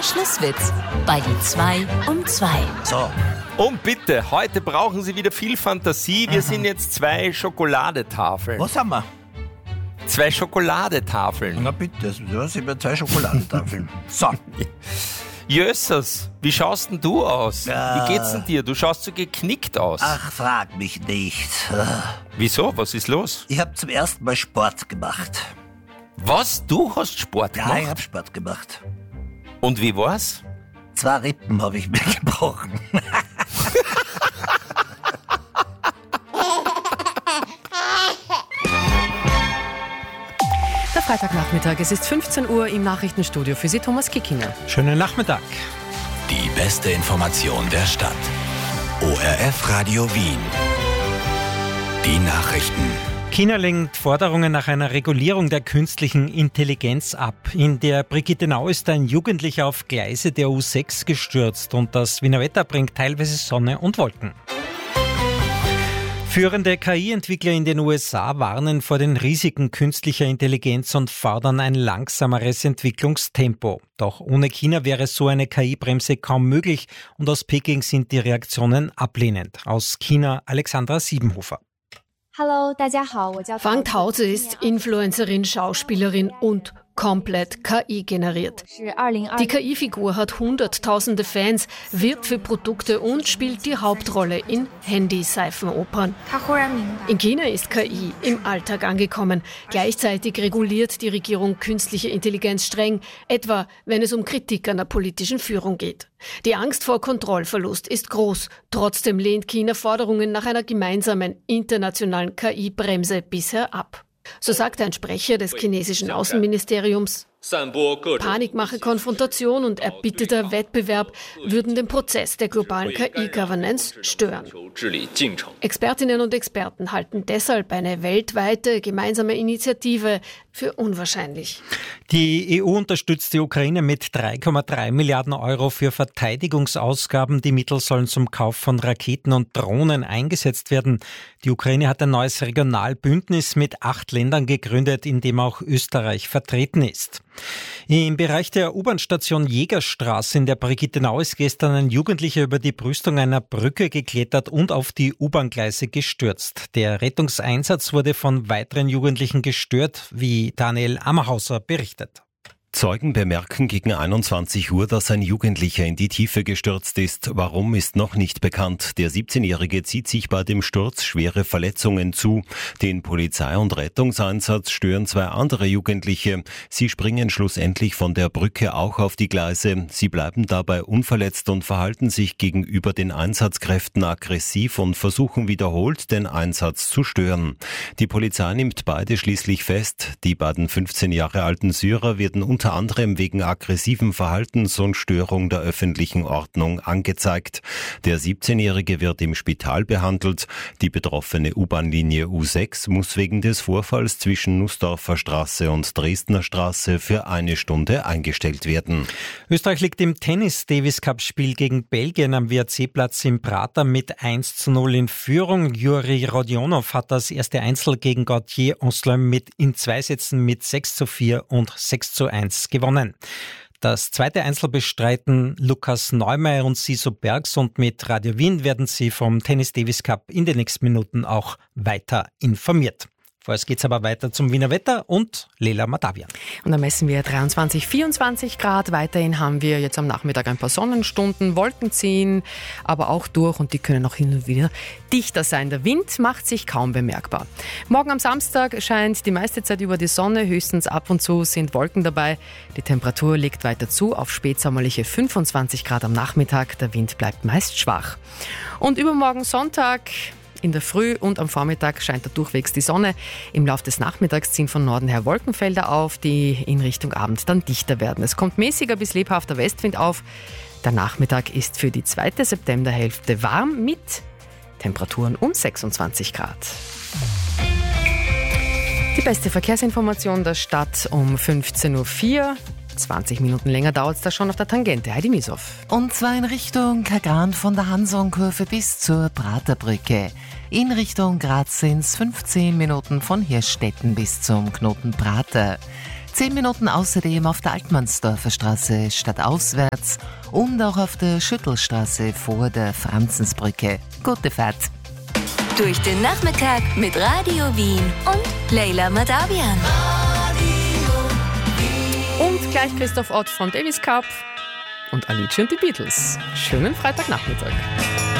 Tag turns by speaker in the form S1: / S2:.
S1: Schlusswitz bei die 2 um 2.
S2: So.
S3: Und bitte, heute brauchen Sie wieder viel Fantasie. Wir sind jetzt 2 Schokoladetafeln.
S2: Was haben wir?
S3: 2 Schokoladetafeln.
S2: Na bitte, das sind wir 2 Schokoladetafeln. So.
S3: Jössers, wie schaust denn du aus? Wie geht's denn dir? Du schaust so geknickt aus.
S2: Ach, frag mich nicht.
S3: Wieso? Was ist los?
S2: Ich habe zum ersten Mal Sport gemacht.
S3: Was? Du hast Sport gemacht?
S2: Ja, ich habe Sport gemacht.
S3: Und wie war's?
S2: 2 Rippen habe ich mir gebrochen.
S4: Der Freitagnachmittag, es ist 15 Uhr im Nachrichtenstudio. Für Sie Thomas Kickinger.
S5: Schönen Nachmittag.
S6: Die beste Information der Stadt. ORF Radio Wien. Die Nachrichten.
S5: China lenkt Forderungen nach einer Regulierung der künstlichen Intelligenz ab. In der Brigittenau ist ein Jugendlicher auf Gleise der U6 gestürzt und das Wiener Wetter bringt teilweise Sonne und Wolken. Führende KI-Entwickler in den USA warnen vor den Risiken künstlicher Intelligenz und fordern ein langsameres Entwicklungstempo. Doch ohne China wäre so eine KI-Bremse kaum möglich und aus Peking sind die Reaktionen ablehnend. Aus China Alexandra Siebenhofer.
S7: Hallo, 大家好，我叫
S4: Fang Tauze ist Influencerin, Schauspielerin und komplett KI generiert. Die KI-Figur hat hunderttausende Fans, wirbt für Produkte und spielt die Hauptrolle in Handy-Seifenopern. In China ist KI im Alltag angekommen. Gleichzeitig reguliert die Regierung künstliche Intelligenz streng, etwa wenn es um Kritik an der politischen Führung geht. Die Angst vor Kontrollverlust ist groß. Trotzdem lehnt China Forderungen nach einer gemeinsamen internationalen KI-Bremse bisher ab. So sagt ein Sprecher des chinesischen Außenministeriums, Panik mache Konfrontation und erbitterter Wettbewerb würden den Prozess der globalen KI-Governance stören. Expertinnen und Experten halten deshalb eine weltweite gemeinsame Initiative für unwahrscheinlich.
S5: Die EU unterstützt die Ukraine mit 3,3 Milliarden Euro für Verteidigungsausgaben. Die Mittel sollen zum Kauf von Raketen und Drohnen eingesetzt werden. Die Ukraine hat ein neues Regionalbündnis mit 8 Ländern gegründet, in dem auch Österreich vertreten ist. Im Bereich der U-Bahn-Station Jägerstraße in der Brigittenau ist gestern ein Jugendlicher über die Brüstung einer Brücke geklettert und auf die U-Bahn-Gleise gestürzt. Der Rettungseinsatz wurde von weiteren Jugendlichen gestört, wie Daniel Ammerhauser berichtet.
S8: Zeugen bemerken gegen 21 Uhr, dass ein Jugendlicher in die Tiefe gestürzt ist. Warum, ist noch nicht bekannt. Der 17-Jährige zieht sich bei dem Sturz schwere Verletzungen zu. Den Polizei- und Rettungseinsatz stören 2 andere Jugendliche. Sie springen schlussendlich von der Brücke auch auf die Gleise. Sie bleiben dabei unverletzt und verhalten sich gegenüber den Einsatzkräften aggressiv und versuchen wiederholt, den Einsatz zu stören. Die Polizei nimmt beide schließlich fest. Die beiden 15 Jahre alten Syrer werden unter anderem wegen aggressiven Verhaltens und Störung der öffentlichen Ordnung angezeigt. Der 17-Jährige wird im Spital behandelt. Die betroffene U-Bahn-Linie U6 muss wegen des Vorfalls zwischen Nussdorfer Straße und Dresdner Straße für 1 Stunde eingestellt werden.
S5: Österreich liegt im Tennis-Davis-Cup-Spiel gegen Belgien am WRC-Platz in Prater mit 1:0 in Führung. Juri Rodionov hat das erste Einzel gegen Gauthier Anselme in 2 Sätzen mit 6:4 und 6:1 gewonnen. Das zweite Einzel bestreiten Lukas Neumeier und Siso Bergs und mit Radio Wien werden Sie vom Tennis Davis Cup in den nächsten Minuten auch weiter informiert. Vorerst geht's aber weiter zum Wiener Wetter und Lela Matavian.
S4: Und da messen wir 23, 24 Grad. Weiterhin haben wir jetzt am Nachmittag ein paar Sonnenstunden, Wolken ziehen aber auch durch und die können auch hin und wieder dichter sein. Der Wind macht sich kaum bemerkbar. Morgen am Samstag scheint die meiste Zeit über die Sonne, höchstens ab und zu sind Wolken dabei. Die Temperatur legt weiter zu auf spätsommerliche 25 Grad am Nachmittag. Der Wind bleibt meist schwach. Und übermorgen Sonntag in der Früh und am Vormittag scheint da durchwegs die Sonne. Im Laufe des Nachmittags ziehen von Norden her Wolkenfelder auf, die in Richtung Abend dann dichter werden. Es kommt mäßiger bis lebhafter Westwind auf. Der Nachmittag ist für die 2. Septemberhälfte warm mit Temperaturen um 26 Grad. Die beste Verkehrsinformation der Stadt um 15:04 Uhr. 20 Minuten länger dauert es da schon auf der Tangente. Heidi Mieshoff.
S9: Und zwar in Richtung Kagran von der Hansonkurve bis zur Praterbrücke. In Richtung Graz sind es 15 Minuten von Hirschstetten bis zum Knoten Prater. 10 Minuten außerdem auf der Altmannsdorfer Straße stadtauswärts und auch auf der Schüttelstraße vor der Franzensbrücke. Gute Fahrt!
S1: Durch den Nachmittag mit Radio Wien und Leila Madawian.
S10: Und gleich Christoph Ott vom Davis Cup und Avicii und die Beatles. Schönen Freitagnachmittag.